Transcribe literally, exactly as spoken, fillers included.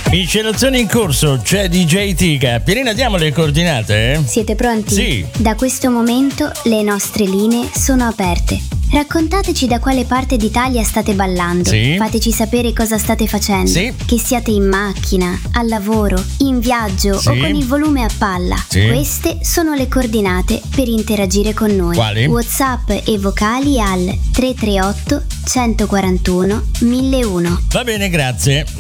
Miscelazione in corso, c'è D J Tika. Pierina, diamo le coordinate? Eh? Siete pronti? Sì. Da questo momento le nostre linee sono aperte. Raccontateci da quale parte d'Italia state ballando. Sì. Fateci sapere cosa state facendo. Sì. Che siate in macchina, al lavoro, in viaggio Sì. o con il volume a palla. Sì. Queste sono le coordinate per interagire con noi. Quali? WhatsApp e vocali al tre tre otto, centoquarantuno, mille uno. Va bene, grazie.